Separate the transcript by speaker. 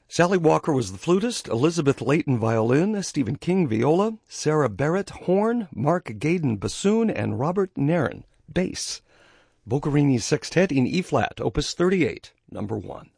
Speaker 1: Sally Walker was the flutist, Elizabeth Layton violin, Stephen King viola, Sarah Barrett horn, Mark Gaydon bassoon, and Robert Nairn bass. Boccherini Sextet in E-flat, Opus 38, number 1.